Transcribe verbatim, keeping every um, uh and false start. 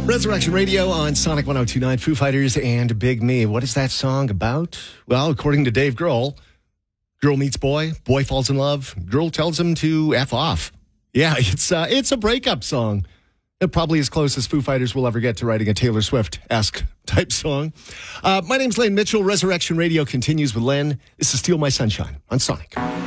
Resurrection Radio on Sonic one oh two point nine, Foo Fighters and Big Me. What is that song about? Well, according to Dave Grohl, girl meets boy, boy falls in love, girl tells him to F off. Yeah, it's uh, it's a breakup song. It probably as close as Foo Fighters will ever get to writing a Taylor Swift-esque type song. Uh, my name's Len Mitchell. Resurrection Radio continues with Len. This is Steal My Sunshine on Sonic.